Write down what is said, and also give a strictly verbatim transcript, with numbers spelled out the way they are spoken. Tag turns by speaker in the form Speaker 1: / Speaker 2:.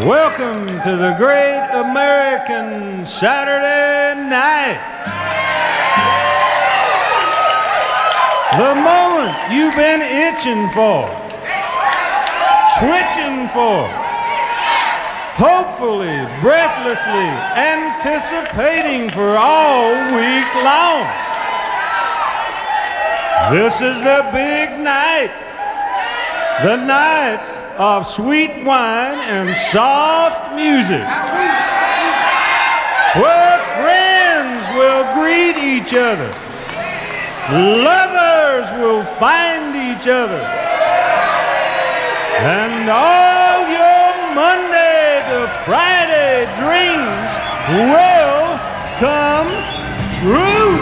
Speaker 1: Welcome to the great American Saturday night. The moment you've been itching for, switching for, hopefully, breathlessly anticipating for all week long. This is the big night, the night of sweet wine and soft music, where friends will greet each other, lovers will find each other, and all your Monday to Friday dreams will come true.